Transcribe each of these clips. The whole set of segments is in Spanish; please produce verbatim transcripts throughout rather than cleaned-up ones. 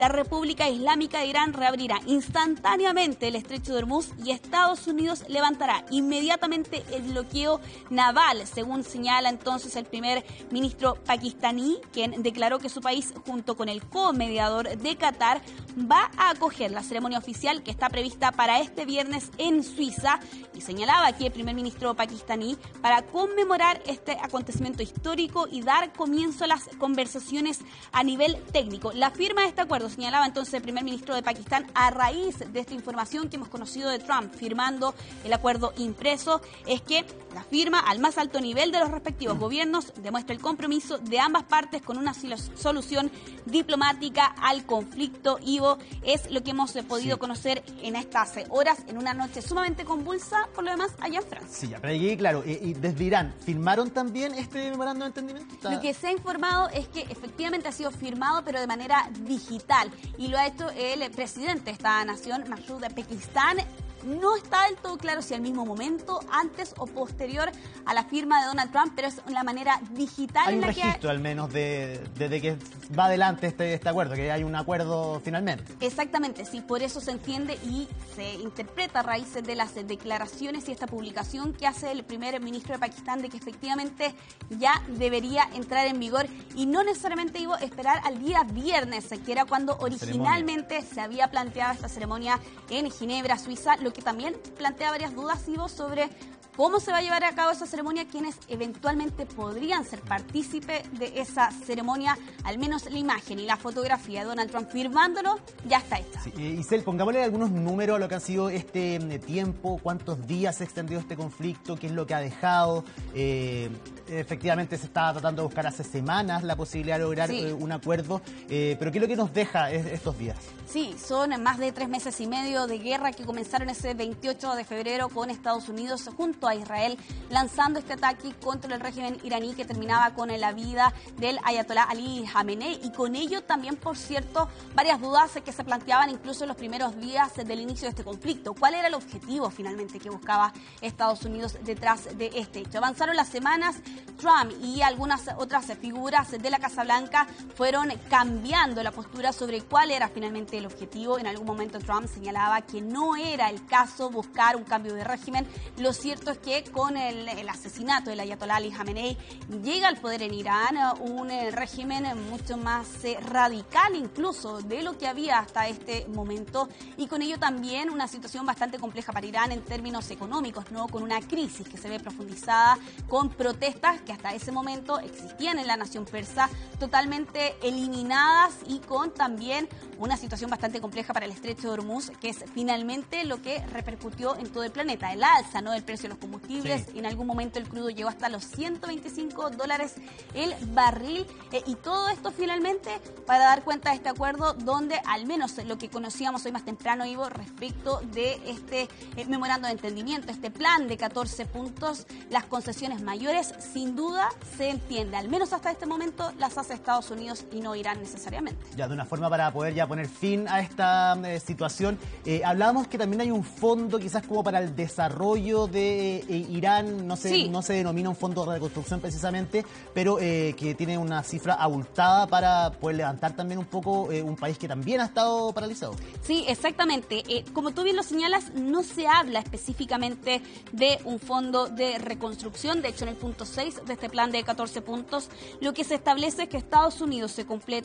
La República Islámica de Irán reabrirá instantáneamente el estrecho de Hormuz y Estados Unidos levantará inmediatamente el bloqueo naval, según señala entonces el primer ministro pakistaní, quien declaró que su país, junto con el co-mediador de Qatar, va a acoger la ceremonia oficial que está prevista para este viernes en Suiza, y señalaba aquí el primer ministro pakistaní para conmemorar este acontecimiento histórico y dar comienzo a las conversaciones a nivel técnico. La firma de este acuerdo, señalaba entonces el primer ministro de Pakistán, a raíz de esta información que hemos conocido de Trump firmando el acuerdo impreso, es que la firma al más alto nivel de los respectivos gobiernos demuestra el compromiso de ambas partes con una solución diplomática al conflicto. Ivo, es lo que hemos podido sí. conocer en estas horas, en una noche sumamente convulsa, por lo demás, allá en Francia. Sí, ya, pero aquí, claro, y, y desde Irán, ¿firmaron también este memorando de entendimiento? ¿Está? Lo que se ha informado es que efectivamente ha sido firmado, pero de manera digital, y lo ha hecho el presidente de esta nación, Masoud Pezeshkian. No está del todo claro si al mismo momento, antes o posterior a la firma de Donald Trump, pero es la manera digital hay en la un registro, que... al menos, de, de, de que va adelante este, este acuerdo, que hay un acuerdo finalmente. Exactamente, sí, por eso se entiende y se interpreta a raíz de las declaraciones y esta publicación que hace el primer ministro de Pakistán de que efectivamente ya debería entrar en vigor y no necesariamente digo esperar al día viernes, que era cuando originalmente ceremonia. se había planteado esta ceremonia en Ginebra, Suiza, lo que también plantea varias dudas, Ivo, sobre cómo se va a llevar a cabo esa ceremonia, quienes eventualmente podrían ser partícipes de esa ceremonia, al menos la imagen y la fotografía de Donald Trump firmándolo ya está hecha. Sí, Isel, pongámosle algunos números a lo que ha sido este tiempo, cuántos días se ha extendido este conflicto, qué es lo que ha dejado. Eh, efectivamente se estaba tratando de buscar hace semanas la posibilidad de lograr sí. eh, un acuerdo, eh, pero ¿qué es lo que nos deja estos días? Sí, son más de tres meses y medio de guerra que comenzaron ese veintiocho de febrero con Estados Unidos junto a Israel, lanzando este ataque contra el régimen iraní que terminaba con la vida del ayatolá Ali Khamenei, y con ello también, por cierto, varias dudas que se planteaban incluso en los primeros días del inicio de este conflicto. ¿Cuál era el objetivo finalmente que buscaba Estados Unidos detrás de este hecho? Avanzaron las semanas, Trump y algunas otras figuras de la Casa Blanca fueron cambiando la postura sobre cuál era finalmente el objetivo. En algún momento Trump señalaba que no era el caso buscar un cambio de régimen. Lo cierto es que con el, el asesinato del ayatolá Ali Khamenei llega al poder en Irán un régimen mucho más eh, radical incluso de lo que había hasta este momento, y con ello también una situación bastante compleja para Irán en términos económicos, ¿no? Con una crisis que se ve profundizada, con protestas que hasta ese momento existían en la nación persa totalmente eliminadas, y con también una situación bastante compleja para el estrecho de Hormuz, que es finalmente lo que repercutió en todo el planeta, el alza, ¿no?, del precio de los combustibles. Sí. En algún momento el crudo llegó hasta los ciento veinticinco dólares el barril, eh, y todo esto finalmente para dar cuenta de este acuerdo, donde al menos lo que conocíamos hoy más temprano, Ivo, respecto de este eh, memorando de entendimiento, este plan de catorce puntos, las concesiones mayores, sin duda se entiende, al menos hasta este momento las hace Estados Unidos y no Irán necesariamente. Ya, de una forma para poder ya poner fin a esta eh, situación, eh, hablábamos que también hay un fondo quizás como para el desarrollo de eh, Irán, no se, sí. no se denomina un fondo de reconstrucción precisamente, pero eh, que tiene una cifra abultada para poder levantar también un poco eh, un país que también ha estado paralizado. Sí, exactamente. Eh, como tú bien lo señalas, no se habla específicamente de un fondo de reconstrucción. De hecho, en el punto seis de este plan de catorce puntos, lo que se establece es que Estados Unidos se completa...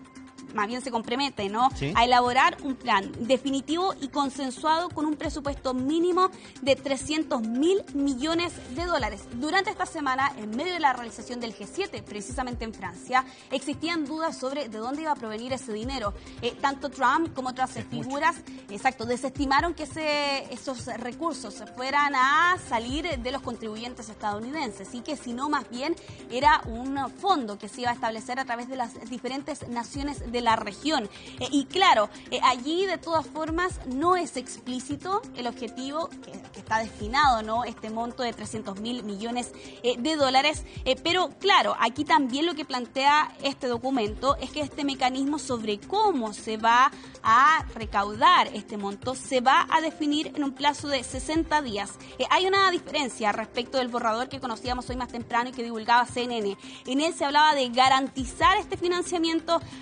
más bien se compromete, ¿no?, ¿sí?, a elaborar un plan definitivo y consensuado con un presupuesto mínimo de trescientos mil millones de dólares. Durante esta semana, en medio de la realización del G siete, precisamente en Francia, existían dudas sobre de dónde iba a provenir ese dinero. Eh, tanto Trump como otras es figuras, mucho. exacto, desestimaron que ese, esos recursos fueran a salir de los contribuyentes estadounidenses, y que sino más bien era un fondo que se iba a establecer a través de las diferentes naciones de la región. Eh, y claro, eh, allí de todas formas no es explícito el objetivo que, que está destinado, ¿no?, este monto de trescientos mil millones eh, de dólares, eh, pero claro, aquí también lo que plantea este documento es que este mecanismo sobre cómo se va a recaudar este monto se va a definir en un plazo de sesenta días. Eh, hay una diferencia respecto del borrador que conocíamos hoy más temprano y que divulgaba C N N. En él se hablaba de garantizar este financiamiento, ahora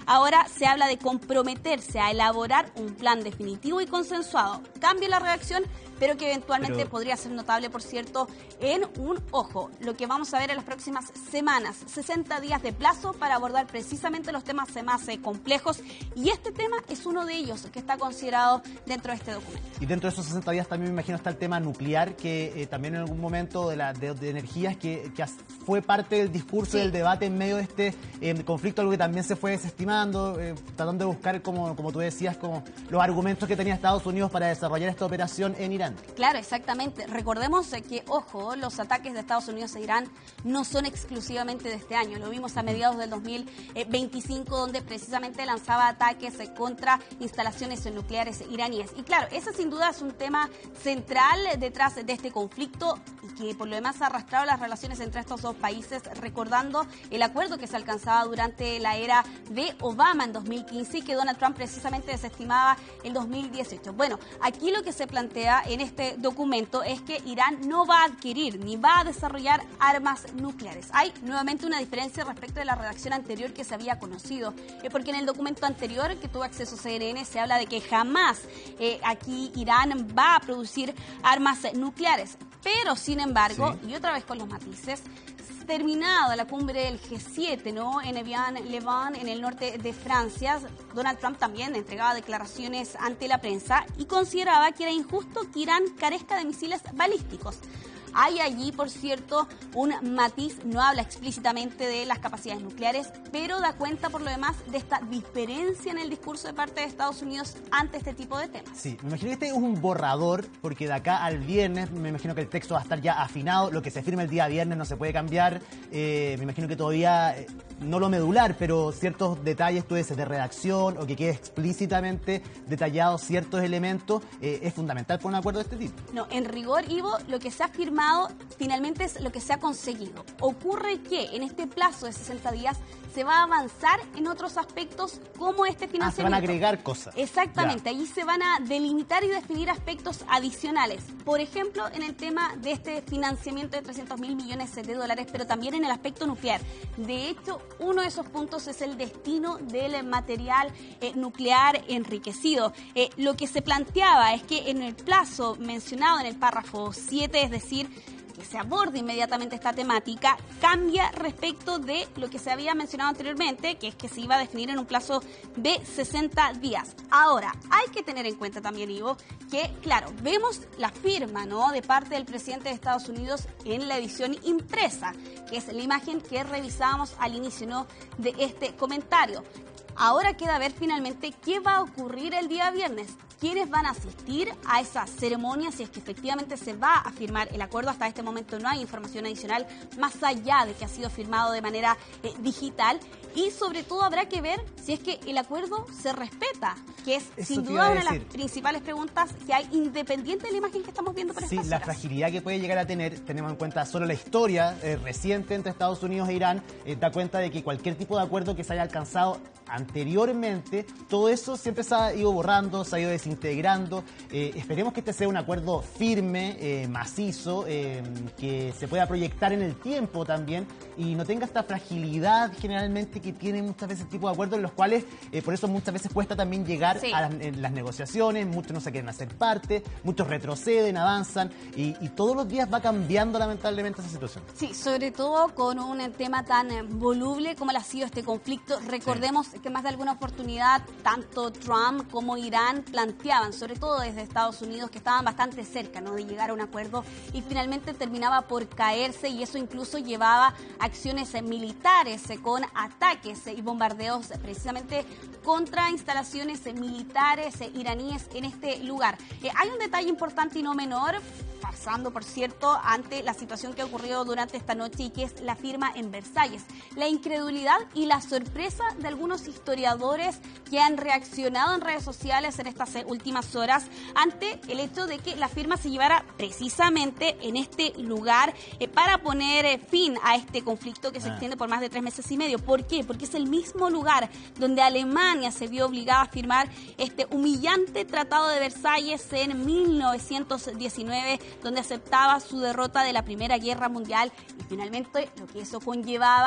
Ahora se habla de comprometerse a elaborar un plan definitivo y consensuado. Cambia la redacción, pero que eventualmente pero... podría ser notable, por cierto, en un ojo. Lo que vamos a ver en las próximas semanas, sesenta días de plazo para abordar precisamente los temas más eh, complejos, y este tema es uno de ellos que está considerado dentro de este documento. Y dentro de esos sesenta días también me imagino está el tema nuclear, que eh, también en algún momento de, la, de, de energías que, que fue parte del discurso, sí, del debate en medio de este eh, conflicto, algo que también se fue desestimando, eh, tratando de buscar, como, como tú decías, como los argumentos que tenía Estados Unidos para desarrollar esta operación en Irán. Claro, exactamente. Recordemos eh, que, ojo, los ataques de Estados Unidos a Irán no son exclusivamente de este año. Lo vimos a mediados del dos mil veinticinco, donde precisamente lanzaba ataques eh, contra instalaciones nucleares iraníes. Y claro, ese sin duda es un tema central detrás de este conflicto y que por lo demás ha arrastrado las relaciones entre estos dos países, recordando el acuerdo que se alcanzaba durante la era de Obama en dos mil quince y que Donald Trump precisamente desestimaba en dos mil dieciocho. Bueno, aquí lo que se plantea en este documento es que Irán no va a adquirir ni va a desarrollar armas nucleares. Hay nuevamente una diferencia respecto de la redacción anterior que se había conocido, eh, porque en el documento anterior que tuvo acceso C N N se habla de que jamás eh, aquí Irán va a producir armas nucleares. Pero, sin embargo, sí, y otra vez con los matices, terminada la cumbre del G siete, ¿no?, en Evian-le-Bain, en el norte de Francia, Donald Trump también entregaba declaraciones ante la prensa y consideraba que era injusto que Irán carezca de misiles balísticos. Hay allí, por cierto, un matiz, no habla explícitamente de las capacidades nucleares, pero da cuenta por lo demás de esta diferencia en el discurso de parte de Estados Unidos ante este tipo de temas. Sí, me imagino que este es un borrador, porque de acá al viernes me imagino que el texto va a estar ya afinado, lo que se firme el día viernes no se puede cambiar, eh, me imagino que todavía, eh, no lo medular, pero ciertos detalles, tú dices, de redacción o que quede explícitamente detallados ciertos elementos, eh, es fundamental por un acuerdo de este tipo. No, en rigor, Ivo, lo que se ha firmado finalmente es lo que se ha conseguido. Ocurre que en este plazo de sesenta días se va a avanzar en otros aspectos como este financiamiento. Ah, se van a agregar cosas. Exactamente, ya. Allí se van a delimitar y definir aspectos adicionales. Por ejemplo, en el tema de este financiamiento de trescientos mil millones de dólares, pero también en el aspecto nuclear. De hecho, uno de esos puntos es el destino del material eh, nuclear enriquecido. Eh, lo que se planteaba es que en el plazo mencionado en el párrafo siete, es decir, que se aborde inmediatamente esta temática, cambia respecto de lo que se había mencionado anteriormente, que es que se iba a definir en un plazo de sesenta días. Ahora, hay que tener en cuenta también, Ivo, que, claro, vemos la firma, ¿no?, de parte del presidente de Estados Unidos en la edición impresa, que es la imagen que revisábamos al inicio, ¿no?, de este comentario. Ahora queda ver finalmente qué va a ocurrir el día viernes. ¿Quiénes van a asistir a esa ceremonia? Si es que efectivamente se va a firmar el acuerdo. Hasta este momento no hay información adicional más allá de que ha sido firmado de manera eh, digital. Y sobre todo habrá que ver si es que el acuerdo se respeta, que es Eso sin duda una de las principales preguntas que hay, independiente de la imagen que estamos viendo por sí, estas la horas. Fragilidad que puede llegar a tener, tenemos en cuenta solo la historia eh, reciente entre Estados Unidos e Irán, eh, da cuenta de que cualquier tipo de acuerdo que se haya alcanzado anteriormente, todo eso siempre se ha ido borrando, se ha ido desintegrando. Eh, esperemos que este sea un acuerdo firme, eh, macizo, eh, que se pueda proyectar en el tiempo también y no tenga esta fragilidad generalmente que tienen muchas veces este tipo de acuerdos en los cuales, eh, por eso muchas veces cuesta también llegar sí. a las, en las negociaciones, muchos no se quieren hacer parte, muchos retroceden, avanzan y, y todos los días va cambiando lamentablemente esa situación. Sí, sobre todo con un tema tan voluble como ha sido este conflicto. Recordemos sí. que más de alguna oportunidad tanto Trump como Irán planteaban, sobre todo desde Estados Unidos, que estaban bastante cerca, ¿no?, de llegar a un acuerdo y finalmente terminaba por caerse, y eso incluso llevaba a acciones militares con ataques y bombardeos precisamente contra instalaciones militares iraníes en este lugar. Eh, hay un detalle importante y no menor, pasando por cierto ante la situación que ha ocurrido durante esta noche y que es la firma en Versalles. La incredulidad y la sorpresa de algunos historiadores que han reaccionado en redes sociales en estas últimas horas ante el hecho de que la firma se llevara precisamente en este lugar eh, para poner eh, fin a este conflicto que se extiende por más de tres meses y medio. ¿Por qué? Porque es el mismo lugar donde Alemania se vio obligada a firmar este humillante Tratado de Versalles en mil novecientos diecinueve, donde aceptaba su derrota de la Primera Guerra Mundial y finalmente lo que eso conllevaba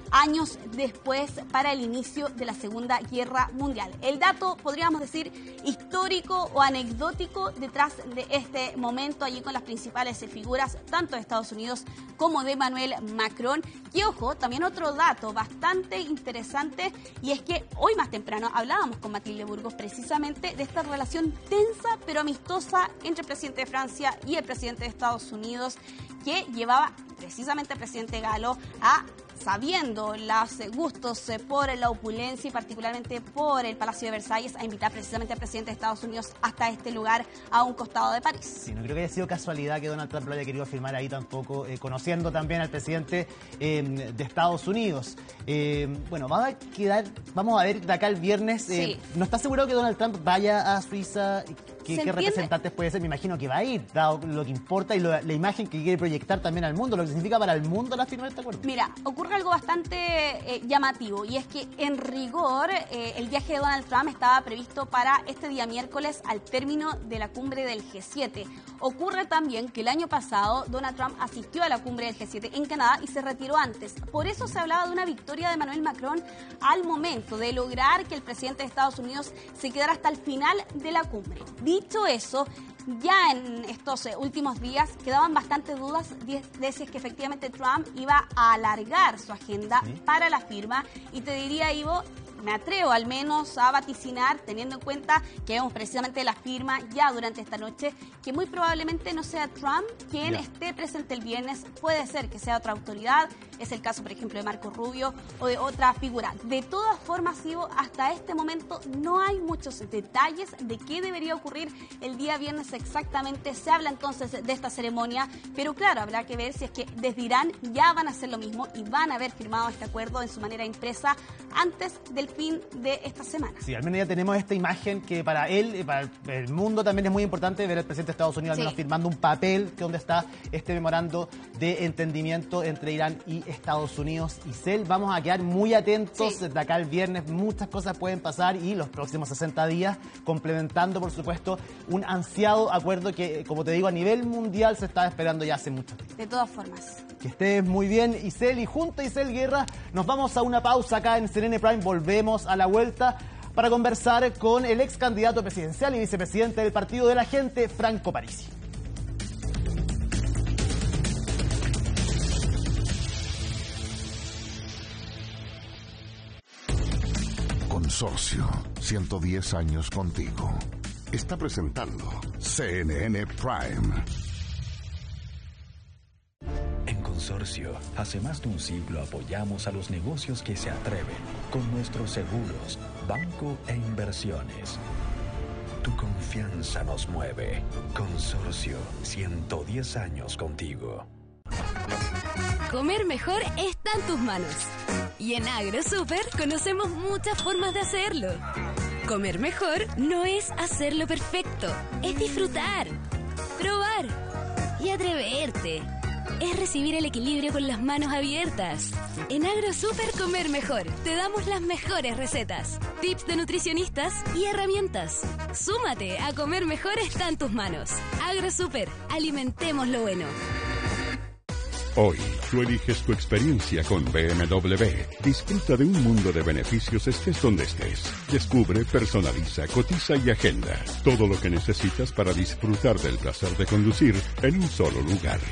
años después para el inicio de la Segunda Guerra Mundial. El dato, podríamos decir, histórico o anecdótico detrás de este momento, allí con las principales figuras tanto de Estados Unidos como de Emmanuel Macron. Y ojo, también otro dato bastante interesante, y es que hoy más temprano hablábamos con Matilde Burgos precisamente de esta relación tensa pero amistosa entre el presidente de Francia y el presidente de Estados Unidos, que llevaba precisamente al presidente galo a, sabiendo los gustos por la opulencia y particularmente por el Palacio de Versalles, a invitar precisamente al presidente de Estados Unidos hasta este lugar a un costado de París. Sí, no creo que haya sido casualidad que Donald Trump lo haya querido firmar ahí tampoco, eh, conociendo también al presidente eh, de Estados Unidos. Eh, bueno, vamos a, quedar, vamos a ver de acá el viernes. Eh, sí. ¿No está seguro que Donald Trump vaya a Suiza? ¿Qué, ¿Qué representantes puede ser? Me imagino que va a ir, dado lo que importa y lo, la imagen que quiere proyectar también al mundo, lo que significa para el mundo la firma de este acuerdo. Mira, ocurre algo bastante eh, llamativo, y es que en rigor eh, el viaje de Donald Trump estaba previsto para este día miércoles al término de la cumbre del G siete. Ocurre también que el año pasado Donald Trump asistió a la cumbre del G siete en Canadá y se retiró antes. Por eso se hablaba de una victoria de Emmanuel Macron al momento de lograr que el presidente de Estados Unidos se quedara hasta el final de la cumbre. Dicho eso, ya en estos últimos días quedaban bastantes dudas de si es que efectivamente Trump iba a alargar su agenda ¿Sí? para la firma. Y te diría, Ivo, me atrevo al menos a vaticinar, teniendo en cuenta que vemos precisamente la firma ya durante esta noche, que muy probablemente no sea Trump quien yeah. esté presente el viernes. Puede ser que sea otra autoridad, es el caso por ejemplo de Marco Rubio o de otra figura. De todas formas, Ivo, hasta este momento no hay muchos detalles de qué debería ocurrir el día viernes exactamente. Se habla entonces de esta ceremonia, pero claro, habrá que ver si es que desde Irán ya van a hacer lo mismo y van a haber firmado este acuerdo en su manera impresa antes del fin de esta semana. Sí, al menos ya tenemos esta imagen que para él y para el mundo también es muy importante ver al presidente de Estados Unidos al menos sí. firmando un papel donde está este memorando de entendimiento entre Irán y Estados Unidos. Isel, vamos a quedar muy atentos sí. de acá el viernes. Muchas cosas pueden pasar y los próximos sesenta días complementando, por supuesto, un ansiado acuerdo que, como te digo, a nivel mundial se estaba esperando ya hace mucho tiempo. De todas formas. Que estés muy bien, Isel, y junto a Isel Guerra nos vamos a una pausa acá en C N N Prime. Volvemos a la vuelta para conversar con el ex candidato presidencial y vicepresidente del Partido de la Gente, Franco Parisi. Consorcio, ciento diez años contigo. Está presentando C N N Prime. En Consorcio, hace más de un siglo apoyamos a los negocios que se atreven con nuestros seguros, banco e inversiones. Tu confianza nos mueve. Consorcio, ciento diez años contigo. Comer mejor está en tus manos. Y en AgroSuper conocemos muchas formas de hacerlo. Comer mejor no es hacerlo perfecto, es disfrutar, probar y atreverte. Es recibir el equilibrio con las manos abiertas. En AgroSuper Comer Mejor te damos las mejores recetas, tips de nutricionistas y herramientas. Súmate a Comer Mejor está en tus manos. AgroSuper, alimentemos lo bueno. Hoy, tú eliges tu experiencia con B M W. Disfruta de un mundo de beneficios estés donde estés. Descubre, personaliza, cotiza y agenda. Todo lo que necesitas para disfrutar del placer de conducir en un solo lugar.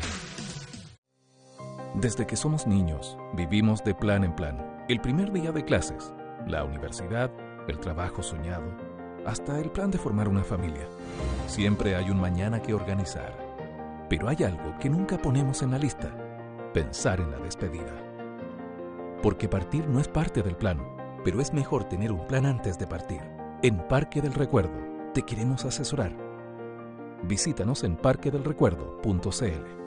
Desde que somos niños, vivimos de plan en plan. El primer día de clases, la universidad, el trabajo soñado, hasta el plan de formar una familia. Siempre hay un mañana que organizar. Pero hay algo que nunca ponemos en la lista: pensar en la despedida. Porque partir no es parte del plan, pero es mejor tener un plan antes de partir. En Parque del Recuerdo, te queremos asesorar. Visítanos en parque del recuerdo punto c l.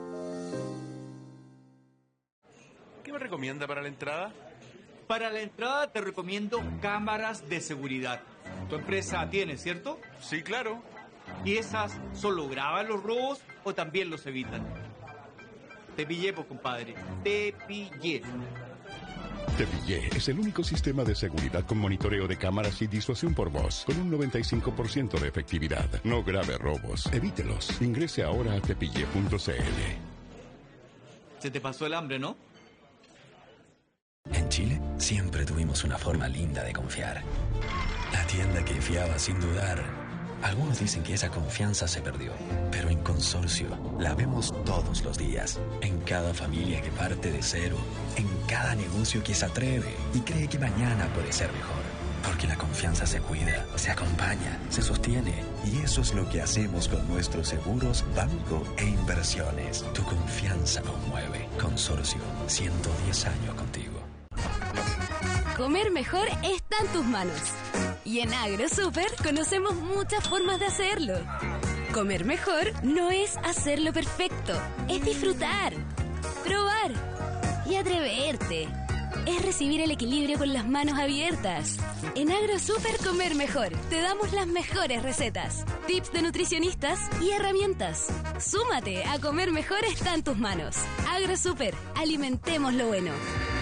¿Qué me recomienda para la entrada? Para la entrada te recomiendo cámaras de seguridad. Tu empresa tiene, ¿cierto? Sí, claro. ¿Y esas solo graban los robos o también los evitan? Te pillé, pues, compadre. Te pillé. Te pillé es el único sistema de seguridad con monitoreo de cámaras y disuasión por voz, con un noventa y cinco por ciento de efectividad. No grave robos, evítelos. Ingrese ahora a tepille punto c l. Se te pasó el hambre, ¿no? En Chile siempre tuvimos una forma linda de confiar. La tienda que fiaba sin dudar. Algunos dicen que esa confianza se perdió, pero en Consorcio la vemos todos los días. En cada familia que parte de cero, en cada negocio que se atreve y cree que mañana puede ser mejor. Porque la confianza se cuida, se acompaña, se sostiene. Y eso es lo que hacemos con nuestros seguros, banco e inversiones. Tu confianza nos mueve. Consorcio, ciento diez años contigo. Comer mejor está en tus manos. Y en AgroSuper conocemos muchas formas de hacerlo. Comer mejor no es hacerlo perfecto, es disfrutar, probar y atreverte. Es recibir el equilibrio con las manos abiertas. En AgroSuper Comer Mejor te damos las mejores recetas, tips de nutricionistas y herramientas. Súmate a Comer Mejor está en tus manos. AgroSuper, alimentemos lo bueno.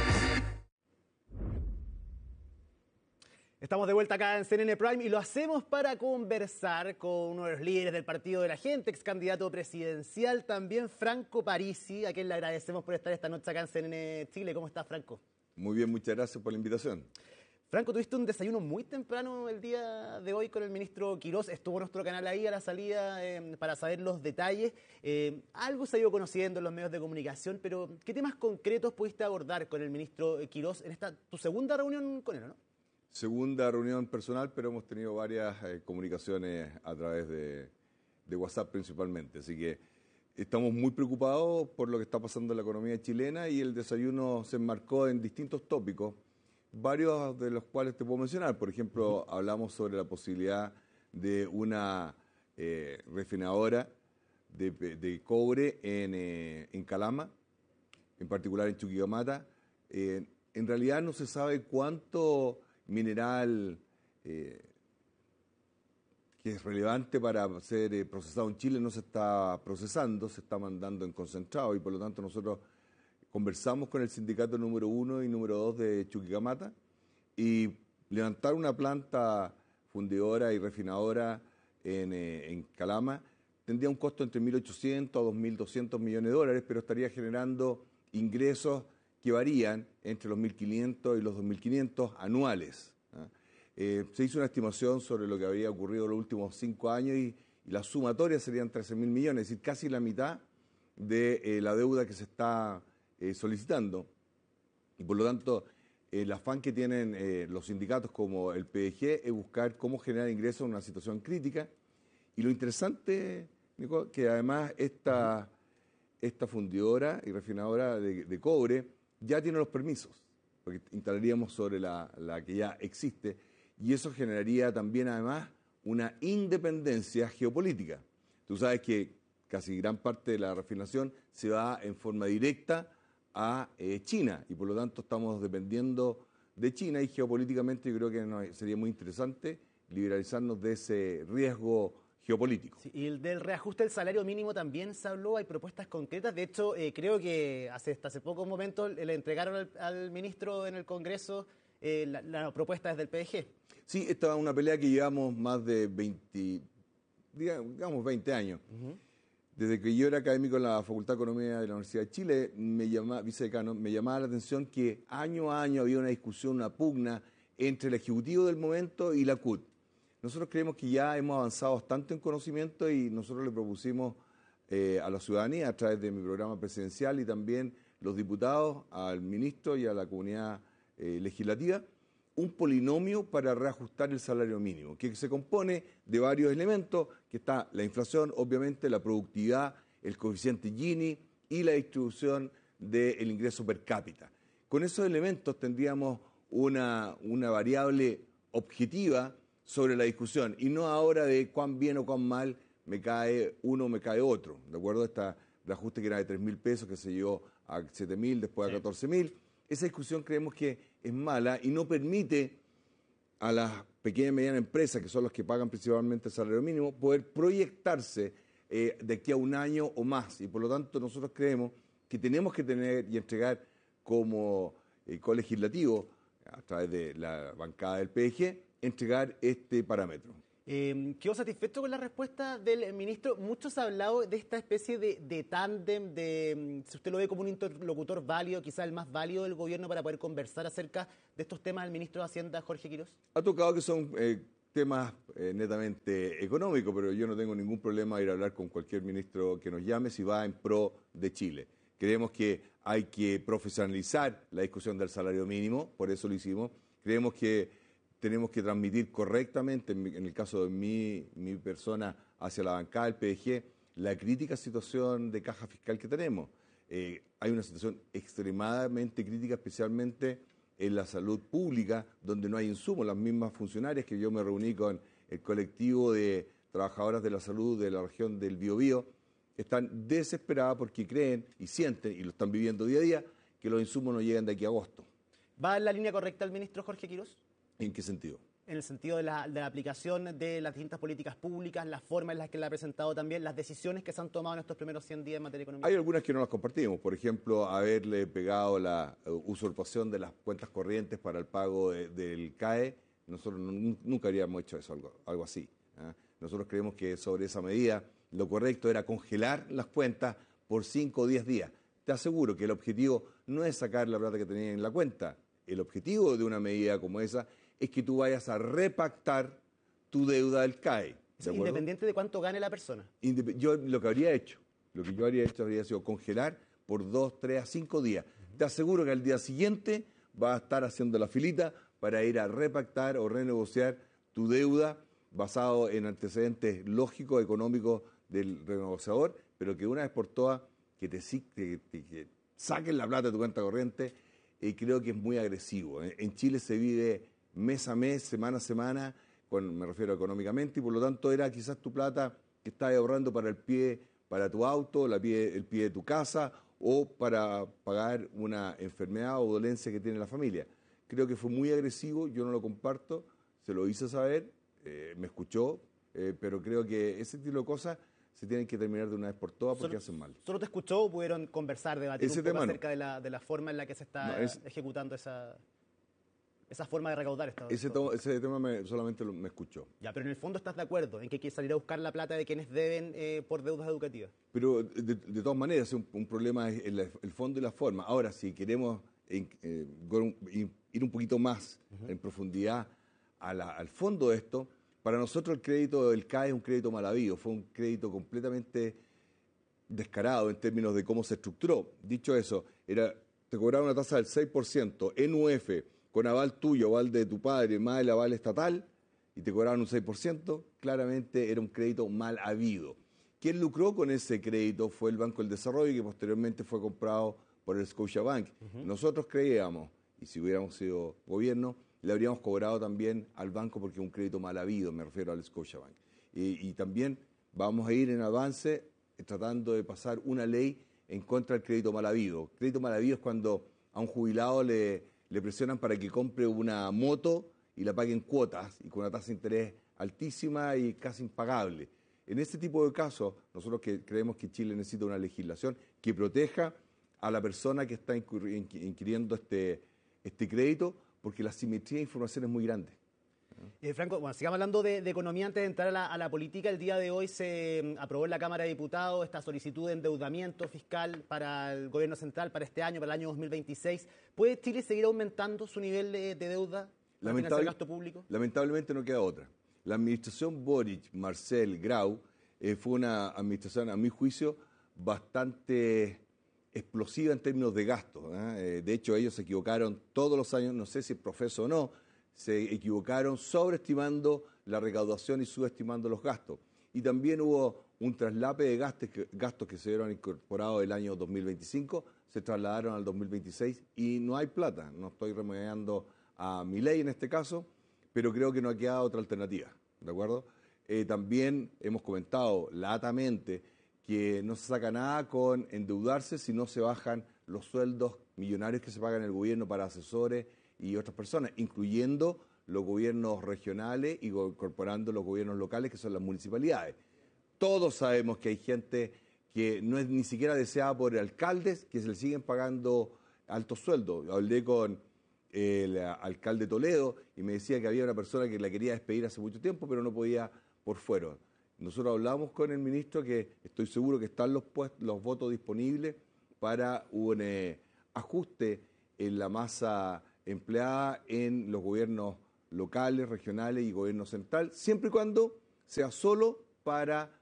Estamos de vuelta acá en C N N Prime y lo hacemos para conversar con uno de los líderes del Partido de la Gente, ex candidato presidencial, también Franco Parisi, a quien le agradecemos por estar esta noche acá en C N N Chile. ¿Cómo estás, Franco? Muy bien, muchas gracias por la invitación. Franco, tuviste un desayuno muy temprano el día de hoy con el ministro Quirós. Estuvo en nuestro canal ahí a la salida eh, para saber los detalles. Eh, algo se ha ido conociendo en los medios de comunicación, pero ¿qué temas concretos pudiste abordar con el ministro Quirós en esta tu segunda reunión con él, no? Segunda reunión personal, pero hemos tenido varias eh, comunicaciones a través de, de WhatsApp principalmente. Así que estamos muy preocupados por lo que está pasando en la economía chilena y el desayuno se enmarcó en distintos tópicos, varios de los cuales te puedo mencionar. Por ejemplo, uh-huh. hablamos sobre la posibilidad de una eh, refinadora de, de cobre en, eh, en Calama, en particular en Chuquicamata. Eh, en realidad no se sabe cuánto mineral eh, que es relevante para ser eh, procesado en Chile no se está procesando, se está mandando en concentrado y por lo tanto nosotros conversamos con el sindicato número uno y número dos de Chuquicamata y levantar una planta fundidora y refinadora en, eh, en Calama tendría un costo entre mil ochocientos a dos mil doscientos millones de dólares, pero estaría generando ingresos que varían entre los mil quinientos y los dos mil quinientos anuales. ¿eh? Eh, se hizo una estimación sobre lo que había ocurrido en los últimos cinco años y, y la sumatoria serían trece mil millones, es decir, casi la mitad de eh, la deuda que se está eh, solicitando. Y por lo tanto, eh, el afán que tienen eh, los sindicatos como el P D G es buscar cómo generar ingresos en una situación crítica. Y lo interesante, Nico, que además esta, esta fundidora y refinadora de, de cobre ya tiene los permisos, porque instalaríamos sobre la, la que ya existe, y eso generaría también además una independencia geopolítica. Tú sabes que casi gran parte de la refinación se va en forma directa a eh, China, y por lo tanto estamos dependiendo de China, y geopolíticamente yo creo que nos, sería muy interesante liberalizarnos de ese riesgo geopolítico. Sí, y el del reajuste del salario mínimo también se habló, hay propuestas concretas. De hecho, eh, creo que hace, hasta hace pocos momentos le entregaron al, al ministro en el Congreso eh, la, la propuesta desde el P D G. Sí, esta es una pelea que llevamos más de veinte, digamos veinte años. Uh-huh. Desde que yo era académico en la Facultad de Economía de la Universidad de Chile, me llama, vicedecano, me llamaba la atención que año a año había una discusión, una pugna entre el Ejecutivo del momento y la C U T. Nosotros creemos que ya hemos avanzado bastante en conocimiento y nosotros le propusimos eh, a la ciudadanía a través de mi programa presidencial y también los diputados, al ministro y a la comunidad eh, legislativa, un polinomio para reajustar el salario mínimo, que se compone de varios elementos, que está la inflación, obviamente, la productividad, el coeficiente Gini y la distribución del ingreso per cápita. Con esos elementos tendríamos una, una variable objetiva sobre la discusión, y no ahora de cuán bien o cuán mal me cae uno o me cae otro, ¿de acuerdo? Este reajuste que era de tres mil pesos, que se llevó a siete mil, después a catorce mil. Esa discusión creemos que es mala y no permite a las pequeñas y medianas empresas, que son las que pagan principalmente el salario mínimo, poder proyectarse eh, de aquí a un año o más. Y por lo tanto nosotros creemos que tenemos que tener y entregar como eh, colegislativo, a través de la bancada del P D G, entregar este parámetro. Eh, ¿Quedó satisfecho con la respuesta del ministro? Muchos han hablado de esta especie de, de tándem, de, si usted lo ve como un interlocutor válido, quizás el más válido del gobierno para poder conversar acerca de estos temas del ministro de Hacienda, Jorge Quirós. Ha tocado que son eh, temas eh, netamente económicos, pero yo no tengo ningún problema en ir a hablar con cualquier ministro que nos llame si va en pro de Chile. Creemos que hay que profesionalizar la discusión del salario mínimo, por eso lo hicimos. Creemos que tenemos que transmitir correctamente, en, mi, en el caso de mi, mi persona, hacia la bancada del P D G, la crítica situación de caja fiscal que tenemos. Eh, hay una situación extremadamente crítica, especialmente en la salud pública, donde no hay insumos. Las mismas funcionarias que yo me reuní con el colectivo de trabajadoras de la salud de la región del Biobío, están desesperadas porque creen y sienten, y lo están viviendo día a día, que los insumos no llegan de aquí a agosto. ¿Va en la línea correcta el ministro Jorge Quirós? ¿En qué sentido? En el sentido de la, de la aplicación de las distintas políticas públicas, las formas en las que la ha presentado también, las decisiones que se han tomado en estos primeros cien días en materia económica. Hay algunas que no las compartimos. Por ejemplo, haberle pegado la usurpación de las cuentas corrientes para el pago de, del C A E. Nosotros no, nunca habríamos hecho eso, algo, algo así. ¿eh? Nosotros creemos que sobre esa medida lo correcto era congelar las cuentas por cinco o diez días. Te aseguro que el objetivo no es sacar la plata que tenías en la cuenta. El objetivo de una medida como esa es que tú vayas a repactar tu deuda del C A E. ¿De Independiente de cuánto gane la persona? Indep yo lo que habría hecho, lo que yo habría hecho habría sido congelar por dos, tres a cinco días. Uh-huh. Te aseguro que al día siguiente vas a estar haciendo la filita para ir a repactar o renegociar tu deuda basado en antecedentes lógicos, económicos del renegociador, pero que una vez por todas que te, te, te que saquen la plata de tu cuenta corriente, y creo que es muy agresivo. En Chile se vive mes a mes, semana a semana, con, me refiero económicamente, y por lo tanto era quizás tu plata que estás ahorrando para el pie, para tu auto, la pie, el pie de tu casa, o para pagar una enfermedad o dolencia que tiene la familia. Creo que fue muy agresivo, yo no lo comparto, se lo hice saber, eh, me escuchó, eh, pero creo que ese tipo de cosas se tienen que terminar de una vez por todas porque solo, hacen mal. ¿Solo te escuchó o pudieron conversar, debatir ese un poco tema acerca no. de, la, de la forma en la que se está no, es, ejecutando esa... esa forma de recaudar esta ese, to, ese tema me, solamente lo, me escuchó. Ya, pero en el fondo estás de acuerdo en que hay que salir a buscar la plata de quienes deben eh, por deudas educativas. Pero de, de todas maneras, es un, un problema es el, el fondo y la forma. Ahora, si queremos en, eh, ir un poquito más uh-huh. en profundidad a la, al fondo de esto, para nosotros el crédito del C A E es un crédito mal habido, fue un crédito completamente descarado en términos de cómo se estructuró. Dicho eso, era, te cobraban una tasa del seis por ciento en U F, con aval tuyo, aval de tu padre, más el aval estatal, y te cobraban un seis por ciento, claramente era un crédito mal habido. Quien lucró con ese crédito fue el Banco del Desarrollo, que posteriormente fue comprado por el Scotiabank. Uh-huh. Nosotros creíamos, y si hubiéramos sido gobierno, le habríamos cobrado también al banco porque es un crédito mal habido, me refiero al Scotiabank. Y, y también vamos a ir en avance tratando de pasar una ley en contra del crédito mal habido. Crédito mal habido es cuando a un jubilado le... le presionan para que compre una moto y la pague en cuotas y con una tasa de interés altísima y casi impagable. En este tipo de casos, nosotros que creemos que Chile necesita una legislación que proteja a la persona que está inquiriendo este, este crédito, porque la asimetría de información es muy grande. Eh, Franco, bueno, sigamos hablando de, de economía antes de entrar a la, a la política. El día de hoy se um, aprobó en la Cámara de Diputados esta solicitud de endeudamiento fiscal para el gobierno central para este año, para el año dos mil veintiséis. ¿Puede Chile seguir aumentando su nivel de, de deuda para financiar el gasto público? Lamentablemente no queda otra. La administración Boric, Marcel, Grau, eh, fue una administración, a mi juicio, bastante explosiva en términos de gasto. ¿eh? De hecho, ellos se equivocaron todos los años, no sé si es profeso o no, se equivocaron sobreestimando la recaudación y subestimando los gastos. Y también hubo un traslape de gastos que, gastos que se vieron incorporados el año dos mil veinticinco, se trasladaron al dos mil veintiséis y no hay plata. No estoy remediando a Milei en este caso, pero creo que no ha quedado otra alternativa, ¿de acuerdo? Eh, también hemos comentado latamente que no se saca nada con endeudarse si no se bajan los sueldos millonarios que se pagan en el gobierno para asesores y otras personas, incluyendo los gobiernos regionales y incorporando los gobiernos locales, que son las municipalidades. Todos sabemos que hay gente que no es ni siquiera deseada por alcaldes, que se le siguen pagando altos sueldos. Hablé con el alcalde Toledo y me decía que había una persona que la quería despedir hace mucho tiempo, pero no podía por fuera. Nosotros hablamos con el ministro que estoy seguro que están los, puestos, los votos disponibles para un eh, ajuste en la masa empleada en los gobiernos locales, regionales y gobierno central, siempre y cuando sea solo para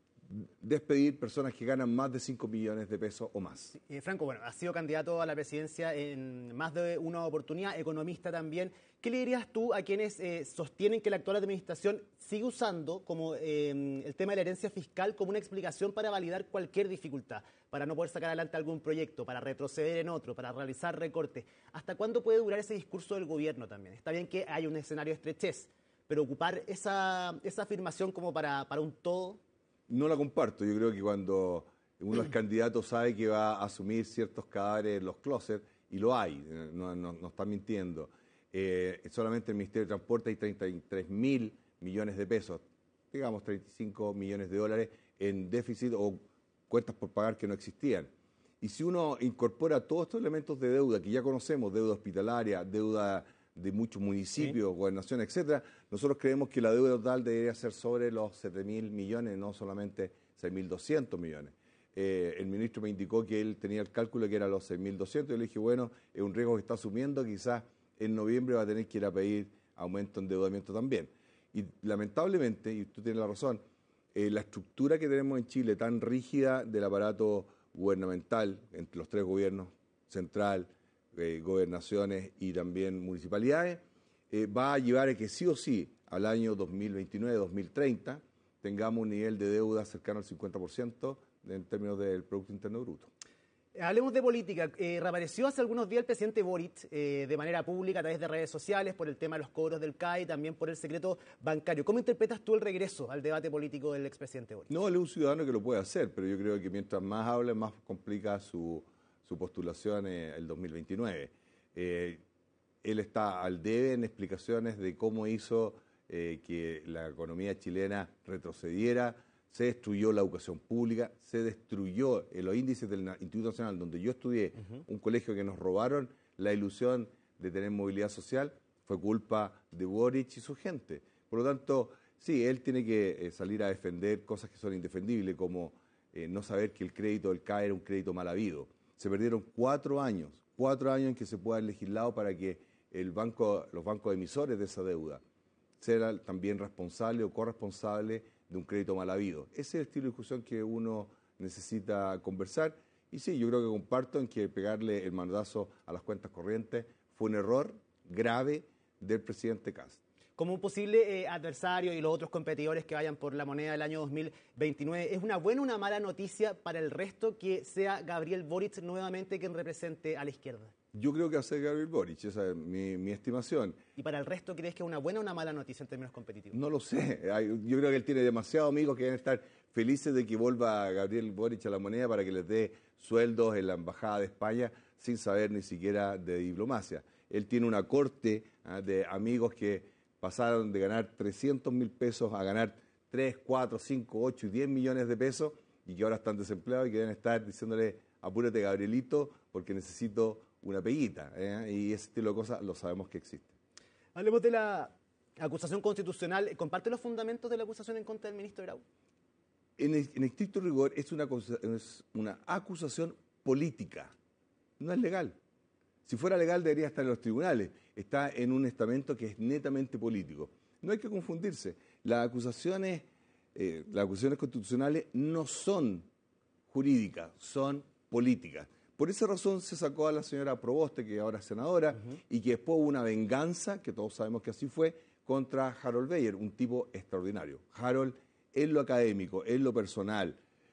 despedir personas que ganan más de cinco millones de pesos o más. Eh, Franco, bueno, ha sido candidato a la presidencia en más de una oportunidad, economista también. ¿Qué le dirías tú a quienes eh, sostienen que la actual administración sigue usando como eh, el tema de la herencia fiscal como una explicación para validar cualquier dificultad, para no poder sacar adelante algún proyecto, para retroceder en otro, para realizar recortes? ¿Hasta cuándo puede durar ese discurso del gobierno también? Está bien que hay un escenario de estrechez, pero ocupar esa, esa afirmación como para, para un todo... No la comparto. Yo creo que cuando uno es candidato sabe que va a asumir ciertos cadáveres en los closets, y lo hay, no, no, no está mintiendo. Eh, solamente en el Ministerio de Transporte hay treinta y tres mil millones de pesos, digamos treinta y cinco millones de dólares en déficit o cuentas por pagar que no existían. Y si uno incorpora todos estos elementos de deuda que ya conocemos, deuda hospitalaria, deuda de muchos municipios, sí, gobernación, etcétera, nosotros creemos que la deuda total debería ser sobre los siete mil millones, no solamente seis mil doscientos millones. Eh, el ministro me indicó que él tenía el cálculo que era los seis mil doscientos, yo le dije, bueno, es un riesgo que está asumiendo, quizás en noviembre va a tener que ir a pedir aumento de endeudamiento también. Y lamentablemente, y tú tienes la razón, eh, la estructura que tenemos en Chile tan rígida del aparato gubernamental entre los tres gobiernos, central, Eh, gobernaciones y también municipalidades, eh, va a llevar a que sí o sí al año dos mil veintinueve dos mil treinta tengamos un nivel de deuda cercano al cincuenta por ciento en términos del Producto Interno Bruto. Hablemos de política. Eh, reapareció hace algunos días el presidente Boric eh, de manera pública a través de redes sociales por el tema de los cobros del C A I y también por el secreto bancario. ¿Cómo interpretas tú el regreso al debate político del expresidente Boric? No, él es un ciudadano que lo puede hacer, pero yo creo que mientras más hable, más complica su... su postulación eh, el dos mil veintinueve. Eh, él está al debe en explicaciones de cómo hizo eh, que la economía chilena retrocediera, se destruyó la educación pública, se destruyó en los índices del Instituto Nacional, donde yo estudié, uh-huh. un colegio que nos robaron la ilusión de tener movilidad social, fue culpa de Boric y su gente. Por lo tanto, sí, él tiene que eh, salir a defender cosas que son indefendibles, como eh, no saber que el crédito del C A E era un crédito mal habido. Se perdieron cuatro años, cuatro años en que se pueda haber legislado para que el banco, los bancos emisores de esa deuda sean también responsables o corresponsables de un crédito mal habido. Ese es el estilo de discusión que uno necesita conversar. Y sí, yo creo que comparto en que pegarle el mandazo a las cuentas corrientes fue un error grave del presidente Kast. Como un posible eh, adversario y los otros competidores que vayan por la moneda del año dos mil veintinueve, ¿es una buena o una mala noticia para el resto que sea Gabriel Boric nuevamente quien represente a la izquierda? Yo creo que va a ser Gabriel Boric, esa es mi, mi estimación. ¿Y para el resto crees que es una buena o una mala noticia en términos competitivos? No lo sé. Yo creo que él tiene demasiados amigos que deben estar felices de que vuelva Gabriel Boric a la moneda para que les dé sueldos en la Embajada de España sin saber ni siquiera de diplomacia. Él tiene una corte ¿eh? de amigos que pasaron de ganar trescientos mil pesos a ganar tres, cuatro, cinco, ocho y diez millones de pesos y que ahora están desempleados y que deben estar diciéndole apúrate Gabrielito porque necesito una peguita. ¿eh? Y ese estilo de cosas lo sabemos que existe. Hablemos de la acusación constitucional. ¿Comparte los fundamentos de la acusación en contra del ministro Grau? En, en estricto rigor es una, es una acusación política, no es legal. Si fuera legal debería estar en los tribunales. Está en un estamento que es netamente político. No hay que confundirse. Las acusaciones, eh, las acusaciones constitucionales no son jurídicas, son políticas. Por esa razón se sacó a la señora Proboste, que ahora es senadora, uh-huh. y que después hubo una venganza, que todos sabemos que así fue, contra Harold Beyer, un tipo extraordinario. Harold, en lo académico, en lo personal,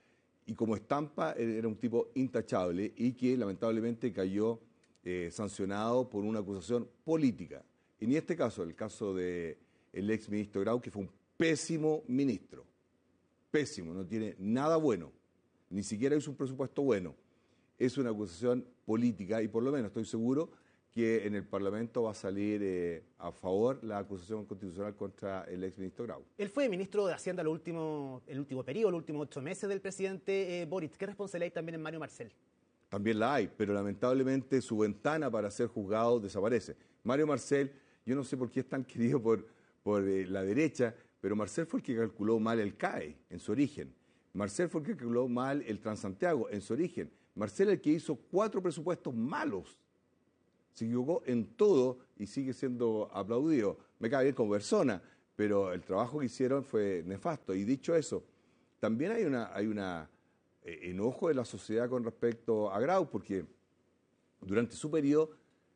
y como estampa, era un tipo intachable y que lamentablemente cayó eh, sancionado por una acusación política. Y en este caso, el caso del ex ministro Grau, que fue un pésimo ministro, pésimo, no tiene nada bueno, ni siquiera hizo un presupuesto bueno. Es una acusación política y por lo menos estoy seguro que en el Parlamento va a salir eh, a favor la acusación constitucional contra el exministro Grau. Él fue ministro de Hacienda el último, el último periodo, los últimos ocho meses del presidente eh, Boric. ¿Qué responsabilidad hay también en Mario Marcel? también la hay, pero lamentablemente su ventana para ser juzgado desaparece. Mario Marcel, yo no sé por qué es tan querido por, por eh, la derecha, pero Marcel fue el que calculó mal el C A E en su origen. Marcel fue el que calculó mal el Transantiago en su origen. Marcel el que hizo cuatro presupuestos malos. Se equivocó en todo y sigue siendo aplaudido. Me cae bien como persona, pero el trabajo que hicieron fue nefasto. Y dicho eso, también hay una hay una eh, enojo de la sociedad con respecto a Grau, porque durante su periodo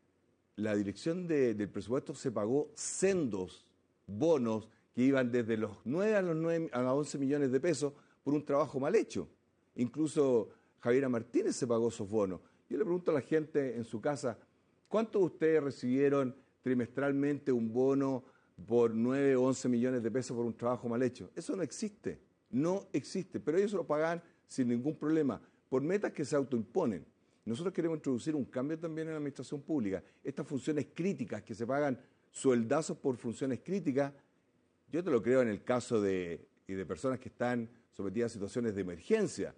la dirección de, del presupuesto se pagó sendos bonos que iban desde los nueve a los nueve a los once millones de pesos por un trabajo mal hecho. Incluso Javiera Martínez se pagó esos bonos. Yo le pregunto a la gente en su casa, ¿cuántos de ustedes recibieron trimestralmente un bono por nueve o once millones de pesos por un trabajo mal hecho? Eso no existe, no existe, pero ellos se lo pagan sin ningún problema, por metas que se autoimponen. Nosotros queremos introducir un cambio también en la administración pública. Estas funciones críticas, que se pagan sueldazos por funciones críticas, yo te lo creo en el caso de, de personas que están sometidas a situaciones de emergencia,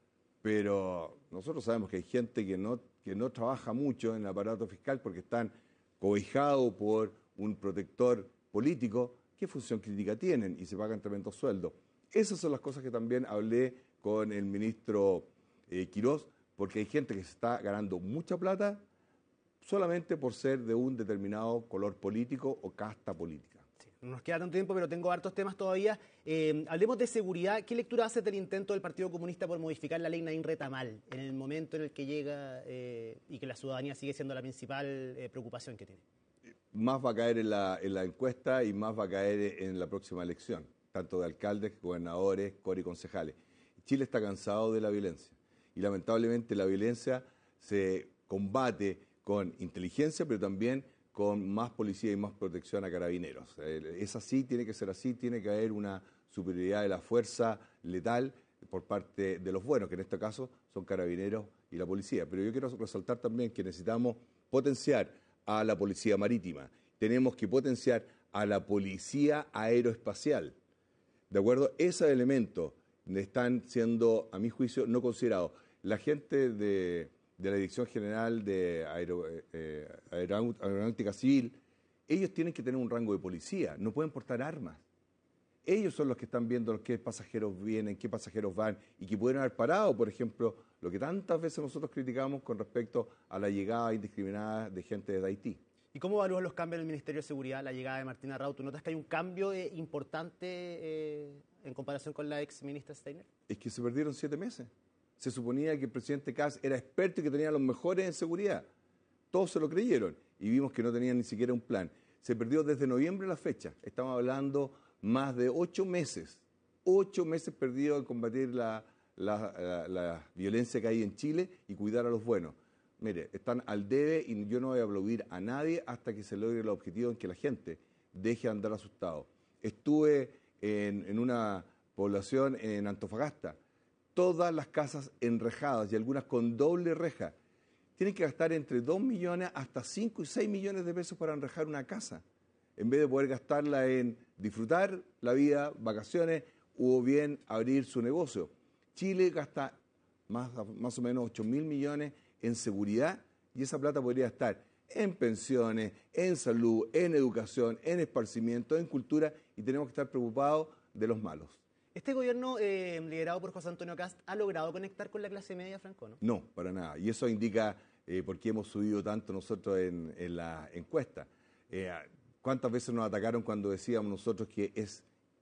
pero nosotros sabemos que hay gente que no, que no trabaja mucho en el aparato fiscal porque están cobijados por un protector político. ¿Qué función crítica tienen? Y se pagan tremendos sueldos. Esas son las cosas que también hablé con el ministro eh, Quirós, porque hay gente que se está ganando mucha plata solamente por ser de un determinado color político o casta política. Sí, no nos queda tanto tiempo, pero tengo hartos temas todavía. Eh, hablemos de seguridad. ¿Qué lectura hace del intento del Partido Comunista por modificar la ley Naín Retamal en el momento en el que llega eh, y que la ciudadanía sigue siendo la principal eh, preocupación que tiene? Más va a caer en la, en la encuesta y más va a caer en la próxima elección, tanto de alcaldes, gobernadores, core y concejales. Chile está cansado de la violencia y lamentablemente la violencia se combate con inteligencia, pero también con más policía y más protección a carabineros. Es así, tiene que ser así, tiene que haber una superioridad de la fuerza letal por parte de los buenos, que en este caso son carabineros y la policía. Pero yo quiero resaltar también que necesitamos potenciar a la policía marítima, tenemos que potenciar a la policía aeroespacial. ¿De acuerdo? Esos elementos están siendo, a mi juicio, no considerados. La gente de, de la Dirección General de Aero, eh, Aeronáutica Civil, ellos tienen que tener un rango de policía, no pueden portar armas. Ellos son los que están viendo qué pasajeros vienen, qué pasajeros van, y que pueden haber parado, por ejemplo, lo que tantas veces nosotros criticamos con respecto a la llegada indiscriminada de gente de Haití. ¿Y cómo evalúas los cambios en el Ministerio de Seguridad, la llegada de Martina Rauto? ¿Notas que hay un cambio eh, importante eh, en comparación con la ex ministra Steiner? Es que se perdieron siete meses. Se suponía que el presidente Kast era experto y que tenía los mejores en seguridad. Todos se lo creyeron y vimos que no tenían ni siquiera un plan. Se perdió desde noviembre la fecha. Estamos hablando más de ocho meses. Ocho meses perdidos en combatir la, la, la, la violencia que hay en Chile y cuidar a los buenos. Mire, están al debe y yo no voy a aplaudir a nadie hasta que se logre el objetivo en que la gente deje de andar asustado. Estuve en, en una población en Antofagasta, todas las casas enrejadas y algunas con doble reja. Tienen que gastar entre dos millones hasta cinco y seis millones de pesos para enrejar una casa, en vez de poder gastarla en disfrutar la vida, vacaciones o bien abrir su negocio. Chile gasta más, más o menos ocho mil millones en seguridad y esa plata podría estar en pensiones, en salud, en educación, en esparcimiento, en cultura y tenemos que estar preocupados de los malos. ¿Este gobierno eh, liderado por José Antonio Kast ha logrado conectar con la clase media, Franco, no? No, para nada. Y eso indica eh, por qué hemos subido tanto nosotros en, en la encuesta. Eh, ¿Cuántas veces nos atacaron cuando decíamos nosotros que es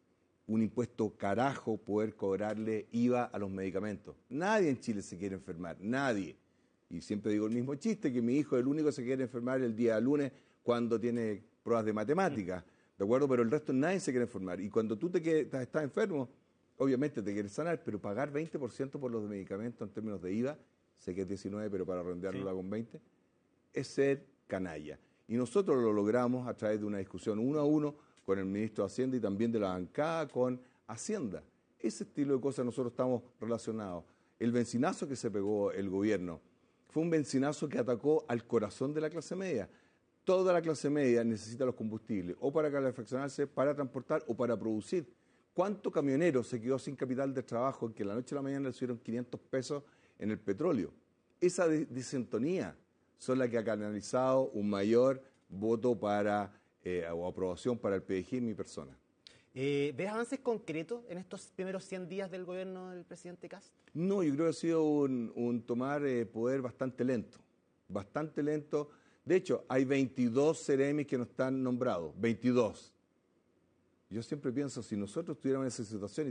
un impuesto carajo poder cobrarle I V A a los medicamentos? Nadie en Chile se quiere enfermar, nadie. Y siempre digo el mismo chiste, que mi hijo es el único que se quiere enfermar el día lunes cuando tiene pruebas de matemáticas, ¿de acuerdo? Pero el resto nadie se quiere enfermar. Y cuando tú te quedas, estás enfermo, obviamente te quieres sanar, pero pagar veinte por ciento por los medicamentos en términos de I V A, sé que es diecinueve, pero para redondearlo sí. Con veinte, es ser canalla. Y nosotros lo logramos a través de una discusión uno a uno con el ministro de Hacienda y también de la bancada con Hacienda. Ese estilo de cosas nosotros estamos relacionados. El bencinazo que se pegó el gobierno fue un bencinazo que atacó al corazón de la clase media. Toda la clase media necesita los combustibles, o para calefaccionarse, para transportar o para producir. ¿Cuánto camionero se quedó sin capital de trabajo en que la noche a la mañana le subieron quinientos pesos en el petróleo? esa disintonía son las que ha canalizado un mayor voto para eh, o aprobación para el P D G en mi persona. Eh, ¿Ves avances concretos en estos primeros cien días del gobierno del presidente Kast? No, yo creo que ha sido un, un tomar eh, poder bastante lento, bastante lento. De hecho, hay veintidós seremis que no están nombrados, veintidós. Yo siempre pienso, si nosotros estuviéramos en esa situación